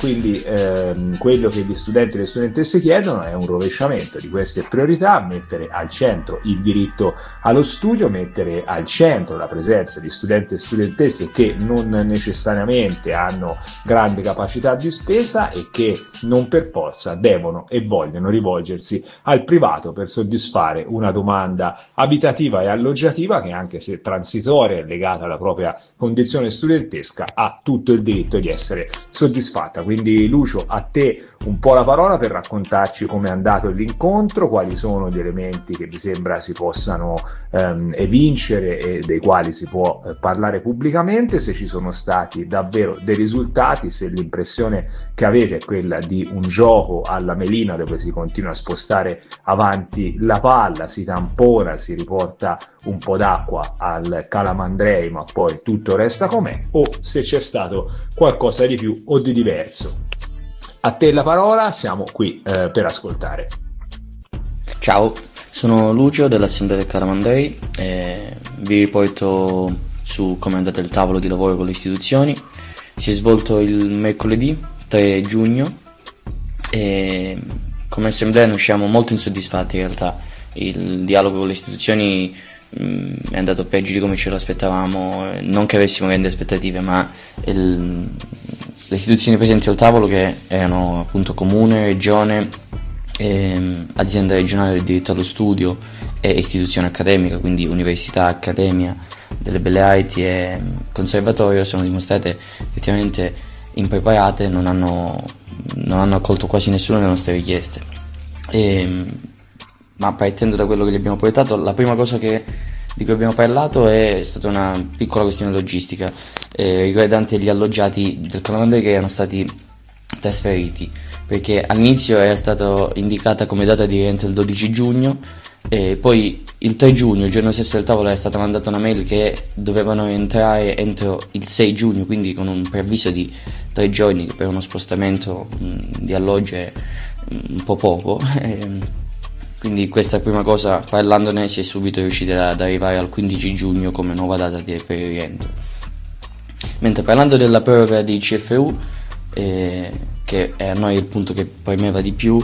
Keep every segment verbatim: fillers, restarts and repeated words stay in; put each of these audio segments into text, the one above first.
quindi ehm, quello che gli studenti e le studentesse chiedono è un rovesciamento di queste priorità, mettere al centro il diritto allo studio, mettere al centro la presenza di studenti e studentesse che non necessariamente hanno grande capacità di spesa e che non per forza devono e vogliono rivolgersi al privato per soddisfare una domanda abitativa e alloggiativa che, anche se transitoria e legata alla propria condizione studentesca, ha tutto il diritto di essere soddisfatta. Quindi Lucio, a te un po' la parola per raccontarci come è andato l'incontro, quali sono gli elementi che vi sembra si possano ehm, evincere e dei quali si può eh, parlare pubblicamente, se ci sono stati davvero dei risultati, se l'impressione che avete è quella di un gioco alla melina dove si continua a spostare avanti la palla, si tampona, si riporta un po' d'acqua al calamandrei ma poi tutto resta com'è, o se c'è stato qualcosa di più o di diverso. A te la parola, siamo qui eh, per ascoltare. Ciao, sono Lucio dell'Assemblea del Calamandrei e vi riporto su come è andato il tavolo di lavoro con le istituzioni. Si è svolto il mercoledì tre giugno e come Assemblea ne usciamo molto insoddisfatti. In realtà il dialogo con le istituzioni mh, è andato peggio di come ce lo aspettavamo, non che avessimo grandi aspettative, ma il, le istituzioni presenti al tavolo, che erano appunto Comune, Regione, e azienda regionale del diritto allo studio e istituzione accademica, quindi università, accademia delle belle arti e conservatorio, sono dimostrate effettivamente impreparate, non hanno, non hanno accolto quasi nessuna delle nostre richieste. E, ma partendo da quello che gli abbiamo portato, la prima cosa che, di cui abbiamo parlato è stata una piccola questione logistica eh, riguardante gli alloggiati del Calamandrei che erano stati trasferiti, perché all'inizio era stata indicata come data di rientro il dodici giugno e poi il tre giugno, il giorno stesso del tavolo, è stata mandata una mail che dovevano entrare entro il sei giugno, quindi con un preavviso di tre giorni, che per uno spostamento mh, di alloggio è un po' poco. E quindi questa prima cosa, parlandone, si è subito riusciti ad arrivare al quindici giugno come nuova data di, per il rientro. Mentre parlando della proroga di C F U, eh, che è a noi il punto che premeva di più,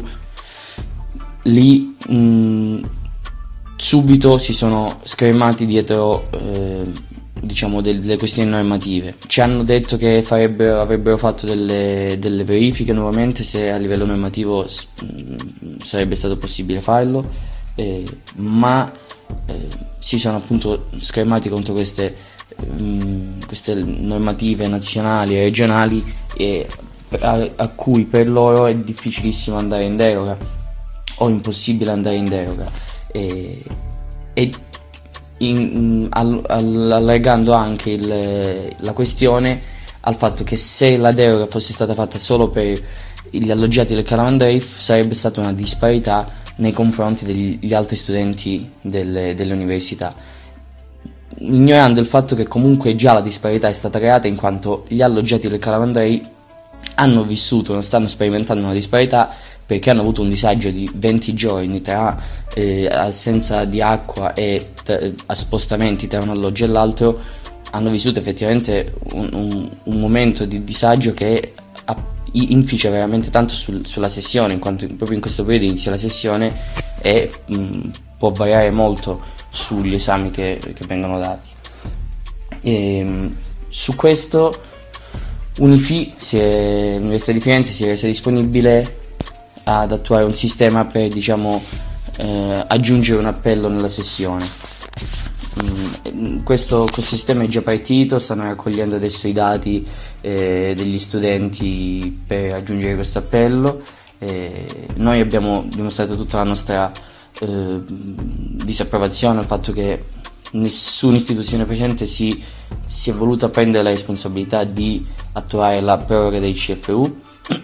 lì mh, subito si sono schermati dietro eh, diciamo delle questioni normative. Ci hanno detto che farebbero, avrebbero fatto delle, delle verifiche nuovamente se a livello normativo mh, sarebbe stato possibile farlo, eh, ma eh, si sono appunto schermati contro queste, mh, queste normative nazionali e regionali e a, a cui per loro è difficilissimo andare in deroga o impossibile andare in deroga, e, e in, all, all, allargando anche il, la questione al fatto che se la deroga fosse stata fatta solo per gli alloggiati del Calamandrei sarebbe stata una disparità nei confronti degli altri studenti delle, delle università, ignorando il fatto che comunque già la disparità è stata creata in quanto gli alloggiati del Calamandrei hanno vissuto, non stanno sperimentando una disparità perché hanno avuto un disagio di venti giorni tra eh, assenza di acqua e tra, a spostamenti tra un alloggio e l'altro. Hanno vissuto effettivamente un, un, un momento di disagio che ha, inficia veramente tanto sul, sulla sessione, in quanto proprio in questo periodo inizia la sessione e mh, può variare molto sugli esami che, che vengono dati. E, mh, su questo Unifi, si è, l'Università di Firenze si è resa disponibile ad attuare un sistema per, diciamo, eh, aggiungere un appello nella sessione. Mm, questo, questo sistema è già partito, stanno raccogliendo adesso i dati eh, degli studenti per aggiungere questo appello. Eh, noi abbiamo dimostrato tutta la nostra eh, disapprovazione al fatto che nessuna istituzione presente si, si è voluta prendere la responsabilità di attuare la proroga dei C F U,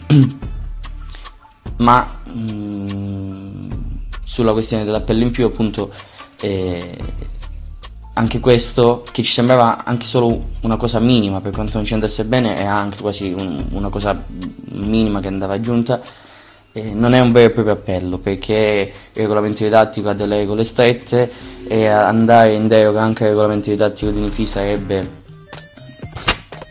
ma mh, sulla questione dell'appello in più, appunto, eh, anche questo, che ci sembrava anche solo una cosa minima per quanto non ci andasse bene, è anche quasi un, una cosa minima che andava aggiunta. Eh, non è un vero e proprio appello, perché il regolamento didattico ha delle regole strette e andare in deroga anche al regolamento didattico di Unifi sarebbe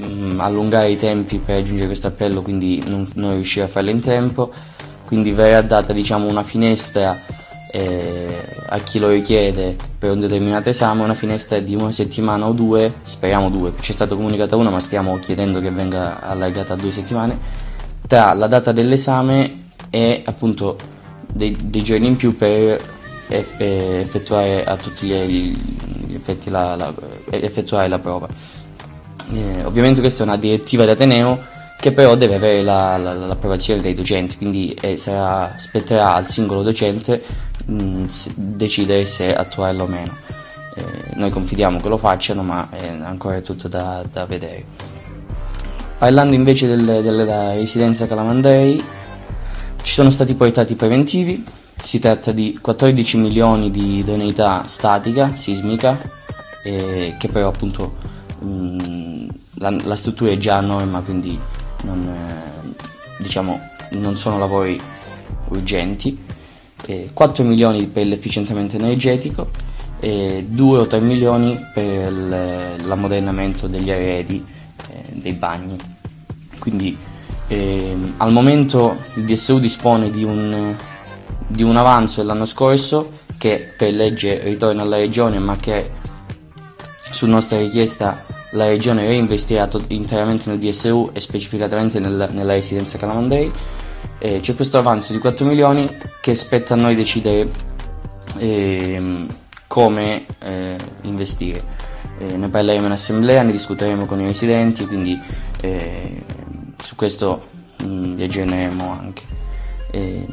mh, allungare i tempi per raggiungere questo appello, quindi non, non riuscire a farlo in tempo, quindi verrà data, diciamo, una finestra eh, a chi lo richiede per un determinato esame, una finestra di una settimana o due, speriamo due, c'è stato comunicato una ma stiamo chiedendo che venga allargata a due settimane, tra la data dell'esame e appunto dei, dei giorni in più per eff- effettuare a tutti gli, gli effetti la, la, effettuare la prova. Eh, ovviamente questa è una direttiva d'Ateneo che però deve avere la, la, l'approvazione dei docenti, quindi eh, sarà, spetterà al singolo docente mh, decidere se attuarla o meno. Eh, noi confidiamo che lo facciano, ma è ancora tutto da, da vedere. Parlando invece del, della residenza Calamandrei, ci sono stati portati i preventivi, si tratta di quattordici milioni di idoneità statica, sismica, eh, che però appunto mh, la, la struttura è già a norma, quindi non, eh, diciamo, non sono lavori urgenti, eh, quattro milioni per l'efficientamento energetico e due o tre milioni per il, l'ammodernamento degli arredi, eh, dei bagni. Quindi eh, al momento il D S U dispone di un, di un avanzo dell'anno scorso che per legge ritorna alla regione, ma che su nostra richiesta la regione reinvestirà interamente nel D S U e specificatamente nel, nella residenza Calamandrei. Eh, c'è questo avanzo di quattro milioni che spetta a noi decidere eh, come eh, investire. Eh, ne parleremo in assemblea, ne discuteremo con i residenti, quindi eh, su questo mh, vi aggiorneremo anche. Eh,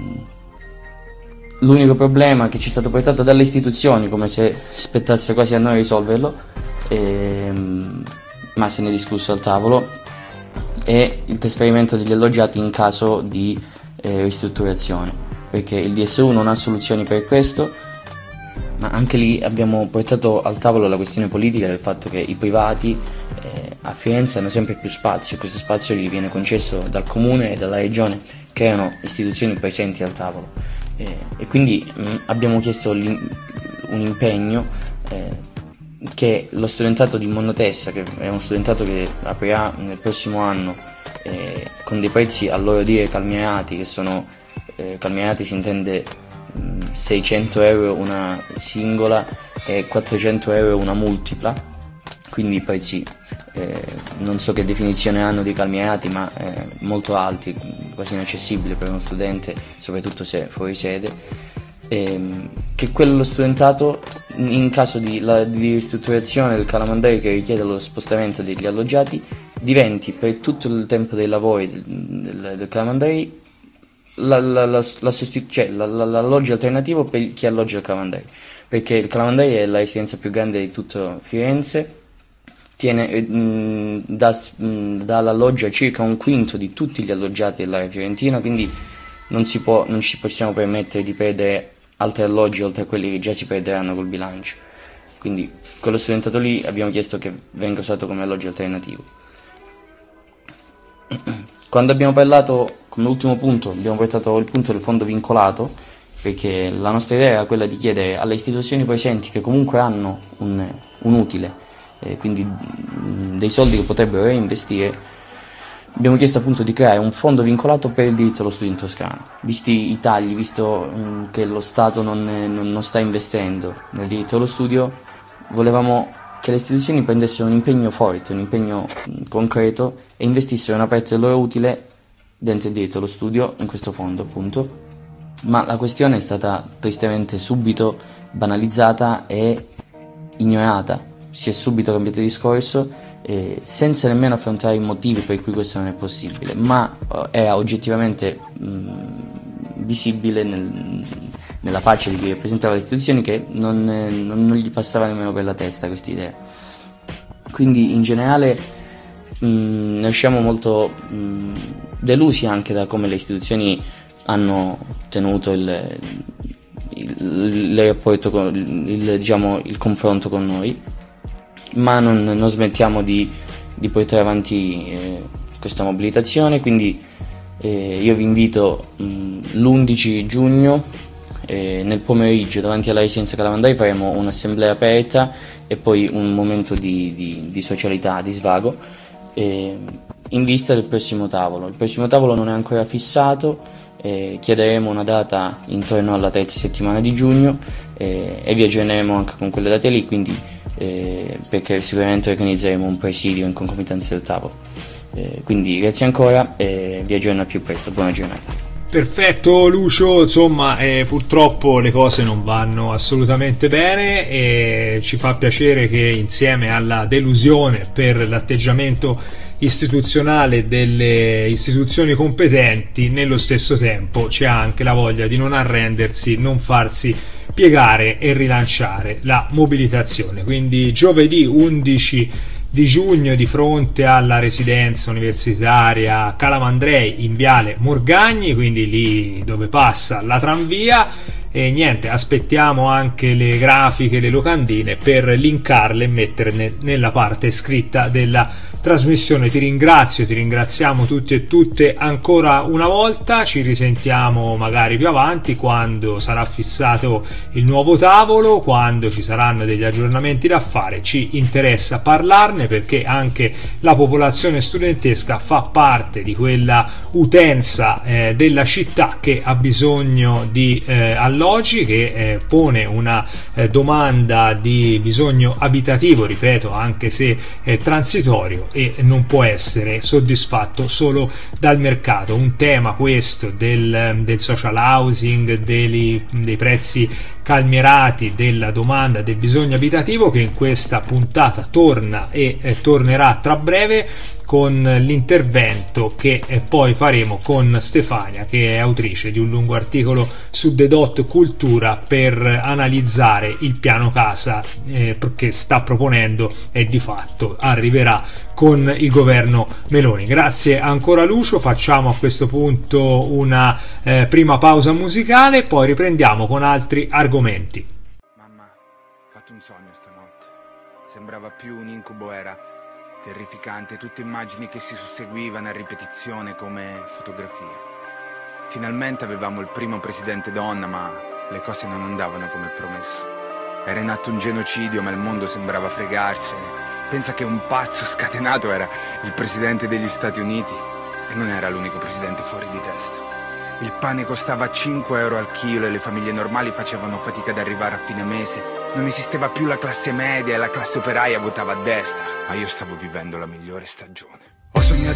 l'unico problema che ci è stato portato dalle istituzioni, come se spettasse quasi a noi risolverlo, Ehm, ma se ne è discusso al tavolo, è il trasferimento degli alloggiati in caso di eh, ristrutturazione, perché il D S U non ha soluzioni per questo, ma anche lì abbiamo portato al tavolo la questione politica del fatto che i privati eh, a Firenze hanno sempre più spazio, questo spazio gli viene concesso dal comune e dalla regione, che erano istituzioni presenti al tavolo, eh, e quindi mh, abbiamo chiesto un impegno eh, che lo studentato di Monnotessa, che è uno studentato che aprirà nel prossimo anno eh, con dei prezzi a loro dire calmierati, che sono eh, calmierati si intende mh, seicento euro una singola e quattrocento euro una multipla, quindi prezzi eh, non so che definizione hanno di calmierati, ma eh, molto alti, quasi inaccessibili per uno studente, soprattutto se fuori sede. Ehm, che quello studentato in caso di, la, di ristrutturazione del Calamandrei che richiede lo spostamento degli alloggiati diventi per tutto il tempo dei lavori del, del, del Calamandrei la, la, la, la sostitu- cioè, la, la, l'alloggio alternativo per chi alloggia il Calamandrei, perché il Calamandrei è la residenza più grande di tutto Firenze, tiene, mh, dà, mh, dà l'alloggio a circa un quinto di tutti gli alloggiati dell'area fiorentina, quindi non, si può, non ci possiamo permettere di perdere altri alloggi oltre a quelli che già si perderanno col bilancio, quindi quello studentato lì abbiamo chiesto che venga usato come alloggio alternativo. Quando abbiamo parlato, come ultimo punto, abbiamo portato il punto del fondo vincolato, perché la nostra idea era quella di chiedere alle istituzioni presenti che comunque hanno un, un utile, eh, quindi mh, dei soldi che potrebbero reinvestire. Abbiamo chiesto appunto di creare un fondo vincolato per il diritto allo studio in Toscana. Visti i tagli, visto mh, che lo Stato non, non, non sta investendo nel diritto allo studio, volevamo che le istituzioni prendessero un impegno forte, un impegno mh, concreto e investissero una parte del loro utile dentro il diritto allo studio in questo fondo appunto. Ma la questione è stata tristemente subito banalizzata e ignorata, si è subito cambiato discorso, Eh, senza nemmeno affrontare i motivi per cui questo non è possibile, ma eh, era oggettivamente mh, visibile nel, nella faccia di chi rappresentava le istituzioni che non, eh, non, non gli passava nemmeno per la testa questa idea. Quindi in generale mh, ne usciamo molto mh, delusi anche da come le istituzioni hanno tenuto il, il, il rapporto con, il, diciamo, il confronto con noi, ma non, non smettiamo di, di portare avanti eh, questa mobilitazione, quindi eh, io vi invito mh, l'undici giugno eh, nel pomeriggio davanti alla residenza Calamandrei faremo un'assemblea aperta e poi un momento di, di, di socialità, di svago, eh, in vista del prossimo tavolo. Il prossimo tavolo non è ancora fissato, eh, chiederemo una data intorno alla terza settimana di giugno eh, e vi aggiorneremo anche con quelle date lì, quindi eh, perché sicuramente organizzeremo un presidio in concomitanza del tavolo. Eh, quindi grazie ancora e vi aggiorno al più presto. Buona giornata. Perfetto Lucio, insomma eh, purtroppo le cose non vanno assolutamente bene e ci fa piacere che insieme alla delusione per l'atteggiamento istituzionale delle istituzioni competenti, nello stesso tempo c'è anche la voglia di non arrendersi, non farsi piegare e rilanciare la mobilitazione. Quindi giovedì undici di giugno, di fronte alla residenza universitaria Calamandrei in Viale Morgagni, quindi lì dove passa la tranvia, e niente, aspettiamo anche le grafiche, le locandine per linkarle e metterle nella parte scritta della trasmissione. Ti ringrazio, ti ringraziamo tutti e tutte ancora una volta, ci risentiamo magari più avanti quando sarà fissato il nuovo tavolo, quando ci saranno degli aggiornamenti da fare. Ci interessa parlarne perché anche la popolazione studentesca fa parte di quella utenza eh, della città che ha bisogno di eh, alloggi, che eh, pone una eh, domanda di bisogno abitativo, ripeto, anche se è transitorio, e non può essere soddisfatto solo dal mercato. Un tema questo del, del social housing, dei, dei prezzi calmierati, della domanda, del bisogno abitativo, che in questa puntata torna e eh, tornerà tra breve con l'intervento che eh, poi faremo con Stefania, che è autrice di un lungo articolo su The Dot Cultura per analizzare il piano casa eh, che sta proponendo e di fatto arriverà con il governo Meloni. Grazie ancora Lucio, facciamo a questo punto una eh, prima pausa musicale, poi riprendiamo con altri argomenti. Mamma, ho fatto un sogno stanotte, sembrava più un incubo, era terrificante, tutte immagini che si susseguivano a ripetizione come fotografie. Finalmente avevamo il primo presidente donna, ma le cose non andavano come promesso. Era in atto un genocidio, ma il mondo sembrava fregarsene. Pensa che un pazzo scatenato era il presidente degli Stati Uniti, e non era l'unico presidente fuori di testa. Il pane costava cinque euro al chilo e le famiglie normali facevano fatica ad arrivare a fine mese. Non esisteva più la classe media e la classe operaia votava a destra, ma io stavo vivendo la migliore stagione.